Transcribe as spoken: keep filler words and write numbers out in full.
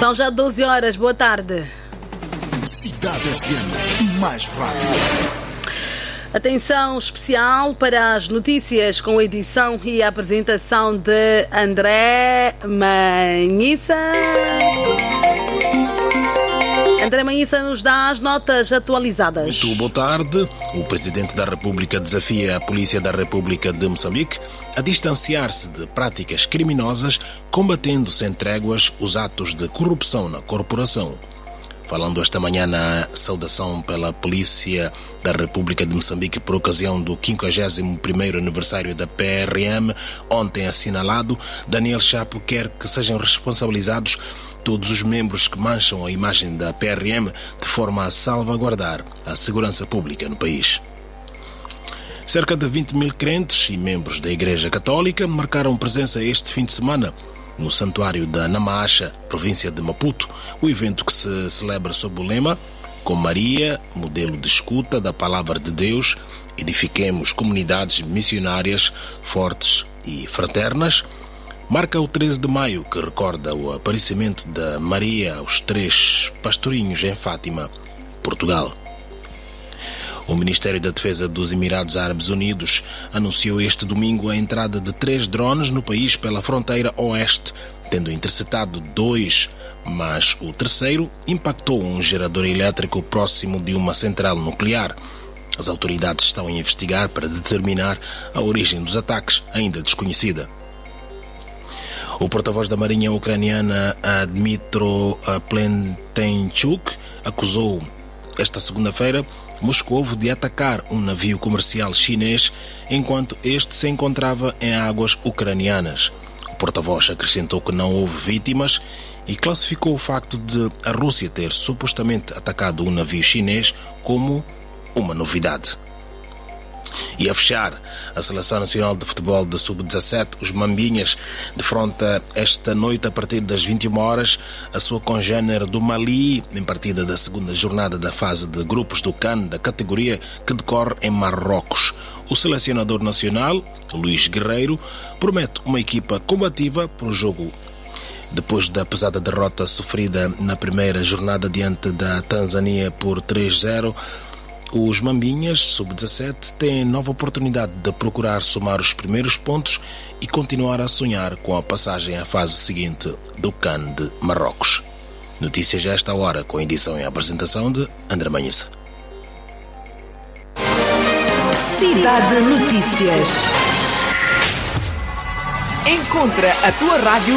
São já doze horas, boa tarde. Cidade F M, mais rádio. Atenção especial para as notícias com a edição e a apresentação de André Manhissa. André Manhissa nos dá as notas atualizadas. Muito boa tarde. O Presidente da República desafia a Polícia da República de Moçambique a distanciar-se de práticas criminosas, combatendo sem tréguas os atos de corrupção na corporação. Falando esta manhã na saudação pela Polícia da República de Moçambique por ocasião do quinquagésimo primeiro aniversário da P R M, ontem assinalado, Daniel Chapo quer que sejam responsabilizados todos os membros que mancham a imagem da P R M de forma a salvaguardar a segurança pública no país. Cerca de vinte mil crentes e membros da Igreja Católica marcaram presença este fim de semana no Santuário da Namacha, província de Maputo, o evento que se celebra sob o lema "Com Maria, modelo de escuta da Palavra de Deus, edifiquemos comunidades missionárias fortes e fraternas", marca o treze de maio, que recorda o aparecimento da Maria aos três pastorinhos em Fátima, Portugal. O Ministério da Defesa dos Emirados Árabes Unidos anunciou este domingo a entrada de três drones no país pela fronteira oeste, tendo interceptado dois, mas o terceiro impactou um gerador elétrico próximo de uma central nuclear. As autoridades estão a investigar para determinar a origem dos ataques, ainda desconhecida. O porta-voz da Marinha ucraniana, Dmytro Plentenchuk, acusou esta segunda-feira Moscou de atacar um navio comercial chinês enquanto este se encontrava em águas ucranianas. O porta-voz acrescentou que não houve vítimas e classificou o facto de a Rússia ter supostamente atacado um navio chinês como uma novidade. E a fechar, a Seleção Nacional de Futebol de sub dezassete, os Mambinhas, defronta esta noite a partir das vinte e uma horas a sua congênere do Mali, em partida da segunda jornada da fase de grupos do CAN da categoria que decorre em Marrocos. O selecionador nacional, Luís Guerreiro, promete uma equipa combativa para o jogo. Depois da pesada derrota sofrida na primeira jornada diante da Tanzânia por três a zero, os Mambinhas, sub dezassete, têm nova oportunidade de procurar somar os primeiros pontos e continuar a sonhar com a passagem à fase seguinte do CAN de Marrocos. Notícias a esta hora, com edição e apresentação de André Manhissa. Cidade Notícias. Encontra a tua rádio